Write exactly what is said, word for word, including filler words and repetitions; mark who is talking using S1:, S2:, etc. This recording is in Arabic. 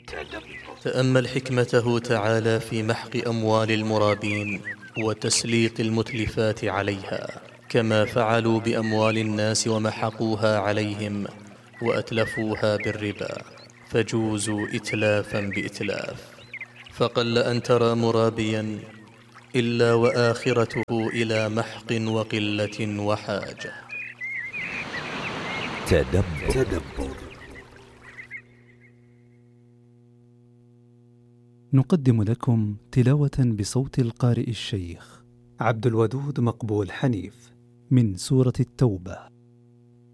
S1: تأمل حكمته تعالى في محق أموال المرابين وتسليط المتلفات عليها، كما فعلوا بأموال الناس ومحقوها عليهم وأتلفوها بالربا، فجوزوا إتلافا بإتلاف. فقل أن ترى مرابيا إلا وآخرته إلى محق وقلة وحاجة.
S2: تدبر. تدبر.
S3: نقدم لكم تلاوة بصوت القارئ الشيخ عبد الودود مقبول حنيف من سورة التوبة.